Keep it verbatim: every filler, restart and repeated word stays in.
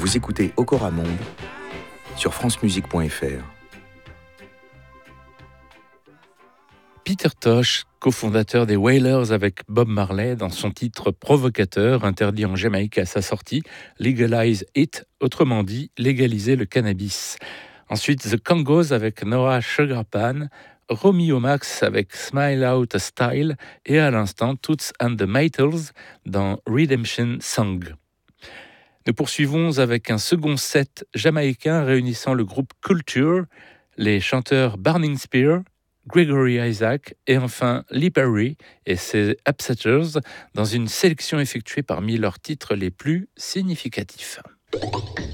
Vous écoutez Okora Monde sur francemusique point f r. Peter Tosh, cofondateur des Wailers avec Bob Marley, dans son titre provocateur, interdit en Jamaïque à sa sortie, Legalize It, autrement dit, légaliser le cannabis. Ensuite, The Congos avec Noah Sugarpan, Romeo Max avec Smile Out a Style et à l'instant Toots and the Maytals dans Redemption Song. Nous poursuivons avec un second set jamaïcain réunissant le groupe Culture, les chanteurs Burning Spear, Gregory Isaac et enfin Lee Perry et ses Upsetters dans une sélection effectuée parmi leurs titres les plus significatifs.